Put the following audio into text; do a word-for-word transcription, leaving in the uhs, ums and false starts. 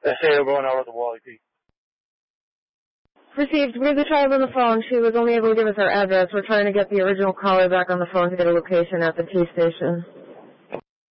S A O going over the Wally P. Received. We have the child on the phone. She was only able to give us our address. We're trying to get the original caller back on the phone to get a location at the T station.